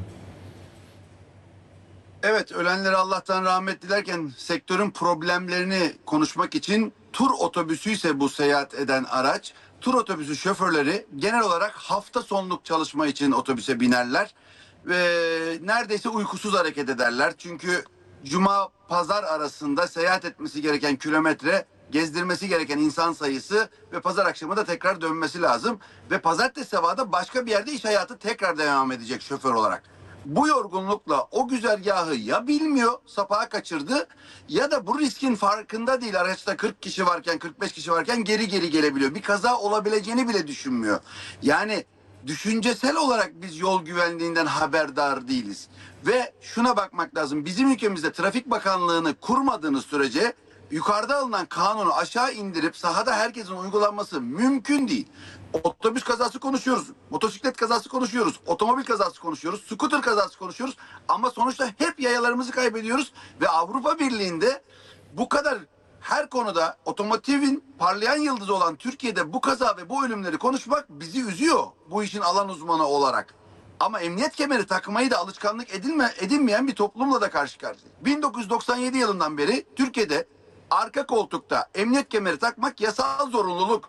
[SPEAKER 7] Evet, ölenlere Allah'tan rahmet dilerken sektörün problemlerini konuşmak için tur otobüsü ise bu seyahat eden araç. Tur otobüsü şoförleri genel olarak hafta sonluk çalışma için otobüse binerler ve neredeyse uykusuz hareket ederler. Çünkü cuma pazar arasında seyahat etmesi gereken kilometre, gezdirmesi gereken insan sayısı ve pazar akşamı da tekrar dönmesi lazım. Ve pazartesi sabahı da başka bir yerde iş hayatı tekrar devam edecek şoför olarak. Bu yorgunlukla o güzergahı ya bilmiyor, sapağı kaçırdı ya da bu riskin farkında değil. Araçta 40 kişi varken, 45 kişi varken geri gelebiliyor. Bir kaza olabileceğini bile düşünmüyor. Yani düşüncesel olarak biz yol güvenliğinden haberdar değiliz. Ve şuna bakmak lazım. Bizim ülkemizde Trafik Bakanlığı'nı kurmadığınız sürece yukarıda alınan kanunu aşağı indirip sahada herkesin uygulanması mümkün değil. Otobüs kazası konuşuyoruz, motosiklet kazası konuşuyoruz, otomobil kazası konuşuyoruz, scooter kazası konuşuyoruz ama sonuçta hep yayalarımızı kaybediyoruz ve Avrupa Birliği'nde bu kadar her konuda otomotivin parlayan yıldızı olan Türkiye'de bu kaza ve bu ölümleri konuşmak bizi üzüyor bu işin alan uzmanı olarak. Ama emniyet kemeri takmayı da alışkanlık edinmeyen bir toplumla da karşı karşıyayız. 1997 yılından beri Türkiye'de arka koltukta emniyet kemeri takmak yasal zorunluluk.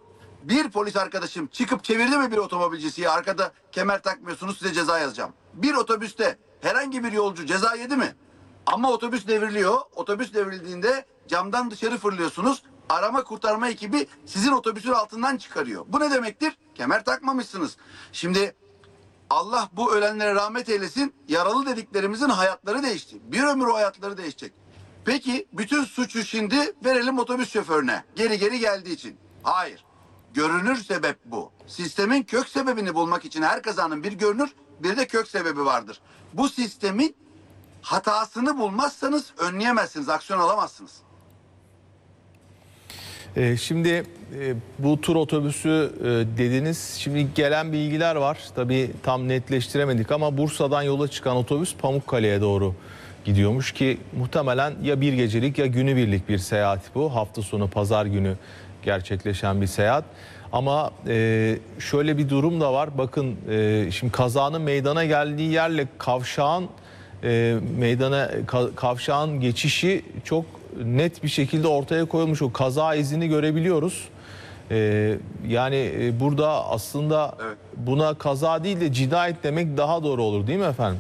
[SPEAKER 7] Bir polis arkadaşım çıkıp çevirdi mi bir otomobilcisiyi, arkada kemer takmıyorsunuz size ceza yazacağım. Bir otobüste herhangi bir yolcu ceza yedi mi? Ama otobüs devriliyor. Otobüs devrildiğinde camdan dışarı fırlıyorsunuz. Arama kurtarma ekibi sizin otobüsün altından çıkarıyor. Bu ne demektir? Kemer takmamışsınız. Şimdi Allah bu ölenlere rahmet eylesin. Yaralı dediklerimizin hayatları değişti. Bir ömür o hayatları değişecek. Peki bütün suçu şimdi verelim otobüs şoförüne. Geri geldiği için. Hayır. Görünür sebep bu. Sistemin kök sebebini bulmak için her kazanın bir görünür, bir de kök sebebi vardır. Bu sistemin hatasını bulmazsanız önleyemezsiniz, aksiyon alamazsınız.
[SPEAKER 1] Şimdi bu tur otobüsü dediniz. Şimdi gelen bilgiler var. Tabii tam netleştiremedik ama Bursa'dan yola çıkan otobüs Pamukkale'ye doğru gidiyormuş ki muhtemelen ya bir gecelik ya günübirlik bir seyahat bu. Hafta sonu pazar günü gerçekleşen bir seyahat. Ama şöyle bir durum da var. Bakın şimdi kazanın meydana geldiği yerle kavşağın geçişi çok net bir şekilde ortaya koyulmuş. O kaza izini görebiliyoruz. Yani burada aslında
[SPEAKER 7] Evet.
[SPEAKER 1] buna kaza değil de cinayet demek daha doğru olur değil mi efendim?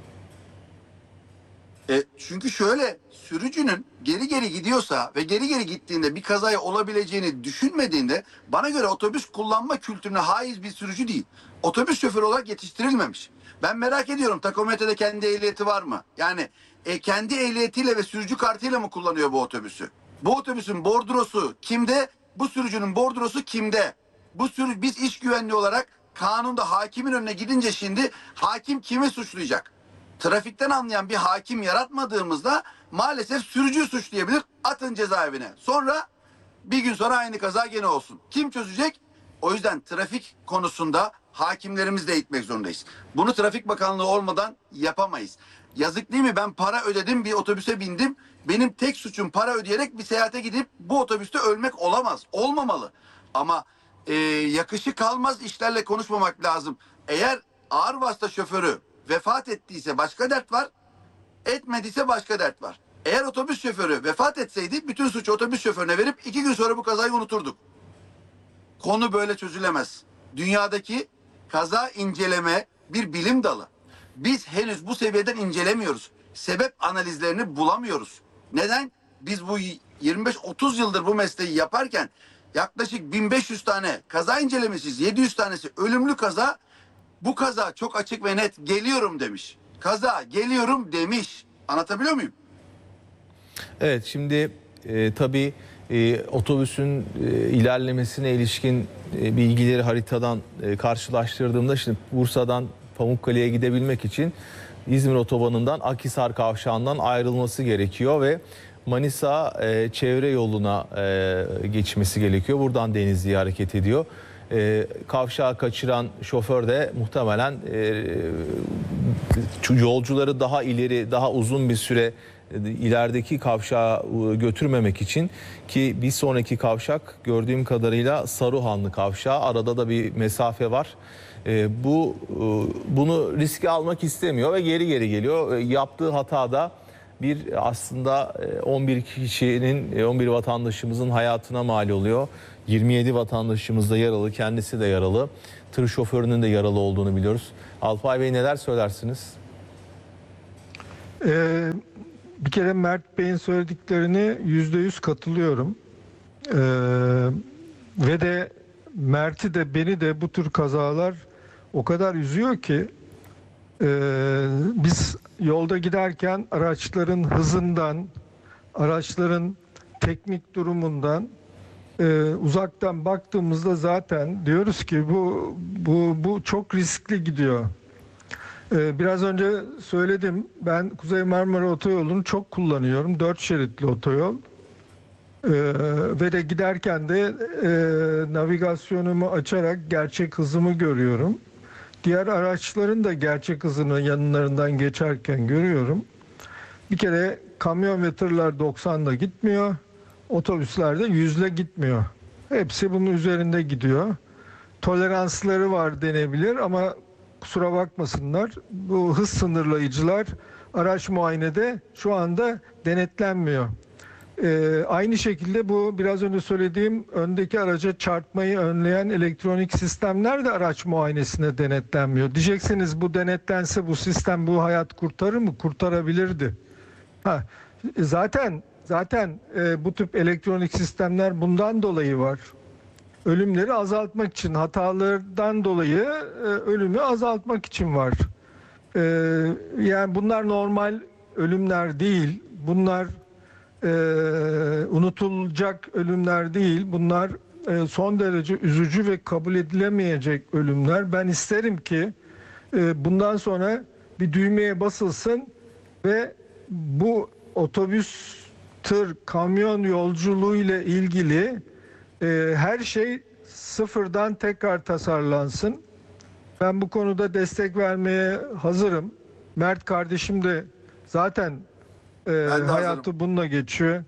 [SPEAKER 7] Çünkü şöyle, sürücünün geri gidiyorsa ve geri gittiğinde bir kazaya olabileceğini düşünmediğinde bana göre otobüs kullanma kültürüne haiz bir sürücü değil. Otobüs şoförü olarak yetiştirilmemiş. Ben merak ediyorum, takometrede kendi ehliyeti var mı? Yani kendi ehliyetiyle ve sürücü kartıyla mı kullanıyor bu otobüsü? Bu otobüsün bordrosu kimde? Bu sürücünün bordrosu kimde? Biz iş güvenliği olarak kanunda hakimin önüne gidince şimdi hakim kimi suçlayacak? Trafikten anlayan bir hakim yaratmadığımızda maalesef sürücüyü suçlayabilir. Atın cezaevine. Sonra bir gün sonra aynı kaza gene olsun. Kim çözecek? O yüzden trafik konusunda hakimlerimizi de eğitmek zorundayız. Bunu Trafik Bakanlığı olmadan yapamayız. Yazık değil mi? Ben para ödedim, bir otobüse bindim. Benim tek suçum para ödeyerek bir seyahate gidip bu otobüste ölmek olamaz. Olmamalı. Ama yakışık kalmaz işlerle konuşmamak lazım. Eğer ağır vasıta şoförü vefat ettiyse başka dert var, etmediyse başka dert var. Eğer otobüs şoförü vefat etseydi bütün suçu otobüs şoförüne verip 2 gün sonra bu kazayı unuturduk. Konu böyle çözülemez. Dünyadaki kaza inceleme bir bilim dalı. Biz henüz bu seviyeden incelemiyoruz. Sebep analizlerini bulamıyoruz. Neden? Biz bu 25-30 yıldır bu mesleği yaparken yaklaşık 1500 tane kaza incelemişiz. 700 tanesi ölümlü kaza. Bu kaza çok açık ve net geliyorum demiş. Kaza geliyorum demiş. Anlatabiliyor muyum?
[SPEAKER 1] Evet, şimdi tabii otobüsün ilerlemesine ilişkin bilgileri haritadan karşılaştırdığımda şimdi Bursa'dan Pamukkale'ye gidebilmek için İzmir otobanından Akhisar kavşağından ayrılması gerekiyor ve Manisa çevre yoluna geçmesi gerekiyor. Buradan Denizli'ye hareket ediyor. Kavşağı kaçıran şoför de muhtemelen yolcuları daha ileri, daha uzun bir süre ilerideki kavşağa götürmemek için, ki bir sonraki kavşak gördüğüm kadarıyla Saruhanlı kavşağı, arada da bir mesafe var. Bunu riske almak istemiyor ve geri geliyor. Yaptığı hatada aslında 11 vatandaşımızın hayatına mal oluyor. 27 vatandaşımız da yaralı, kendisi de yaralı. Tır şoförünün de yaralı olduğunu biliyoruz. Alpay Bey, neler söylersiniz?
[SPEAKER 5] Bir kere Mert Bey'in söylediklerine %100 katılıyorum. Ve de Mert'i de beni de bu tür kazalar o kadar üzüyor ki biz yolda giderken araçların hızından, araçların teknik durumundan uzaktan baktığımızda zaten diyoruz ki bu çok riskli gidiyor. Biraz önce söyledim, ben Kuzey Marmara Otoyolu'nu çok kullanıyorum. 4 şeritli otoyol. Ve de giderken de navigasyonumu açarak gerçek hızımı görüyorum. Diğer araçların da gerçek hızını yanlarından geçerken görüyorum. Bir kere kamyon ve tırlar 90'la gitmiyor. Otobüsler de 100'le gitmiyor. Hepsi bunun üzerinde gidiyor. Toleransları var denebilir ama kusura bakmasınlar, bu hız sınırlayıcılar araç muayenede şu anda denetlenmiyor. Aynı şekilde bu biraz önce söylediğim öndeki araca çarpmayı önleyen elektronik sistemler de araç muayenesine denetlenmiyor. Diyeceksiniz bu denetlense bu sistem bu hayat kurtarır mı? Kurtarabilirdi. Zaten bu tip elektronik sistemler bundan dolayı var. Ölümleri azaltmak için, hatalardan dolayı ölümü azaltmak için var. Yani bunlar normal ölümler değil. Bunlar unutulacak ölümler değil. Bunlar son derece üzücü ve kabul edilemeyecek ölümler. Ben isterim ki bundan sonra bir düğmeye basılsın ve bu otobüs, tır, kamyon yolculuğu ile ilgili her şey sıfırdan tekrar tasarlansın. Ben bu konuda destek vermeye hazırım. Mert kardeşim de zaten hayatı bununla geçiyor.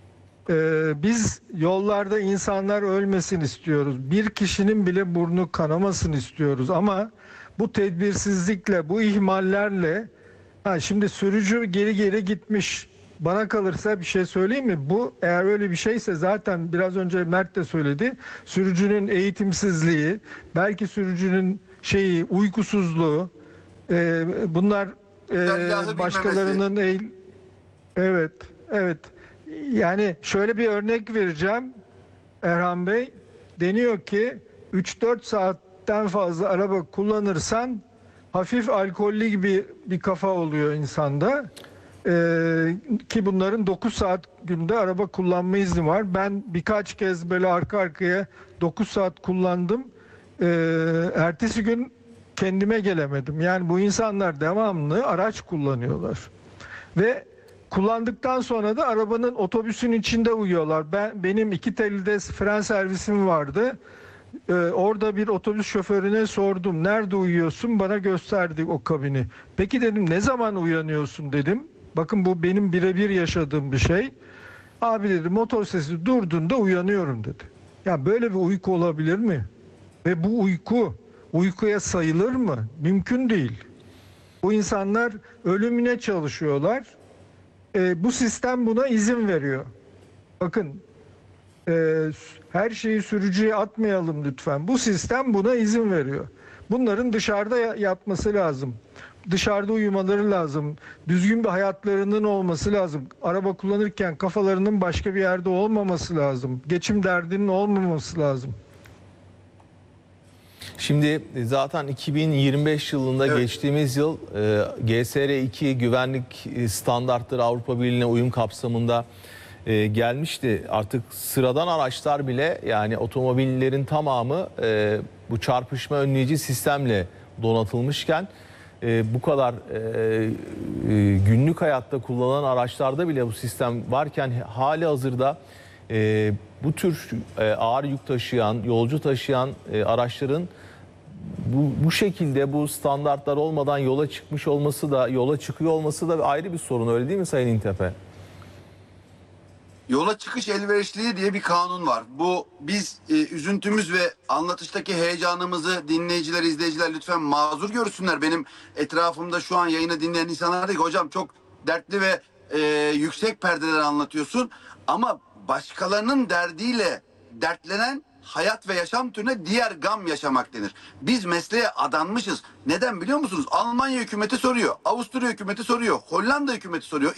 [SPEAKER 5] Biz yollarda insanlar ölmesin istiyoruz. Bir kişinin bile burnu kanamasın istiyoruz. Ama bu tedbirsizlikle, bu ihmallerle şimdi sürücü geri gitmiş. Bana kalırsa bir şey söyleyeyim mi? Bu eğer öyle bir şeyse zaten biraz önce Mert de söyledi. Sürücünün eğitimsizliği, belki sürücünün uykusuzluğu, bunlar başkalarının evet. Yani şöyle bir örnek vereceğim Erhan Bey. Deniyor ki 3-4 saatten fazla araba kullanırsan hafif alkollü gibi bir kafa oluyor insanda. Ki bunların 9 saat günde araba kullanma izni var. Ben birkaç kez böyle arka arkaya 9 saat kullandım. Ertesi gün kendime gelemedim. Yani bu insanlar devamlı araç kullanıyorlar. Ve kullandıktan sonra da arabanın otobüsün içinde uyuyorlar. Benim 2 telide fren servisim vardı. Orada bir otobüs şoförüne sordum. Nerede uyuyorsun? Bana gösterdi o kabini. Peki dedim ne zaman uyanıyorsun dedim. Bakın bu benim birebir yaşadığım bir şey. Abi dedi motor sesi durduğunda uyanıyorum dedi. Ya böyle bir uyku olabilir mi? Ve bu uykuya sayılır mı? Mümkün değil. Bu insanlar ölümüne çalışıyorlar. Bu sistem buna izin veriyor. Bakın her şeyi sürücüye atmayalım lütfen. Bu sistem buna izin veriyor. Bunların dışarıda yatması lazım. Dışarıda uyumaları lazım. Düzgün bir hayatlarının olması lazım. Araba kullanırken kafalarının başka bir yerde olmaması lazım. Geçim derdinin olmaması lazım.
[SPEAKER 1] Şimdi zaten 2025 yılında geçtiğimiz yıl GSR-2 güvenlik standartları Avrupa Birliği'ne uyum kapsamında gelmişti. Artık sıradan araçlar bile yani otomobillerin tamamı bu çarpışma önleyici sistemle donatılmışken bu kadar günlük hayatta kullanılan araçlarda bile bu sistem varken hali hazırda bu tür ağır yük taşıyan, yolcu taşıyan araçların bu şekilde bu standartlar olmadan yola çıkıyor olması da ayrı bir sorun, öyle değil mi Sayın İntepe?
[SPEAKER 7] Yola çıkış elverişliliği diye bir kanun var. Bu biz üzüntümüz ve anlatıştaki heyecanımızı dinleyiciler, izleyiciler lütfen mazur görsünler. Benim etrafımda şu an yayını dinleyen insanlar diyor ki hocam çok dertli ve yüksek perdeler anlatıyorsun. Ama başkalarının derdiyle dertlenen hayat ve yaşam türüne diğer gam yaşamak denir. Biz mesleğe adanmışız. Neden biliyor musunuz? Almanya hükümeti soruyor, Avusturya hükümeti soruyor, Hollanda hükümeti soruyor.